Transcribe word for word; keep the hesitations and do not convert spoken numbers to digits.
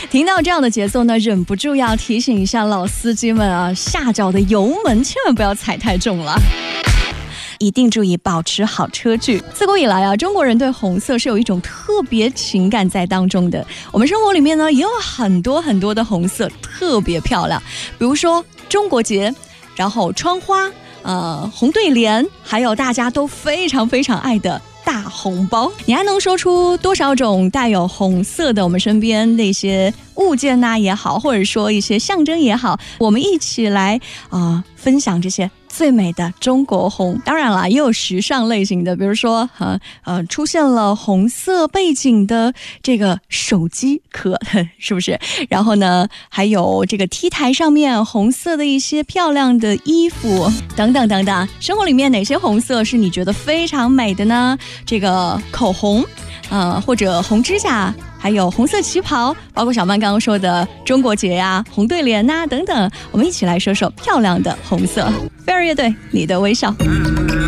听到这样的节奏呢，忍不住要提醒一下老司机们啊，下脚的油门千万不要踩太重了。一定注意保持好车距。自古以来啊，中国人对红色是有一种特别情感在当中的。我们生活里面呢，也有很多很多的红色，特别漂亮。比如说中国结，然后窗花，呃，红对联，还有大家都非常非常爱的大红包。你还能说出多少种带有红色的我们身边那些物件呐、啊、也好，或者说一些象征也好，我们一起来啊、呃、分享这些最美的中国红。当然啦，也有时尚类型的，比如说呃呃出现了红色背景的这个手机壳，是不是？然后呢，还有这个 T 台上面红色的一些漂亮的衣服等等等等。生活里面哪些红色是你觉得非常美的呢？这个口红，呃或者红指甲，还有红色旗袍，包括小曼刚刚说的中国结呀、红对联呐、啊、等等，我们一起来说说漂亮的红色。飞儿乐队，你的微笑。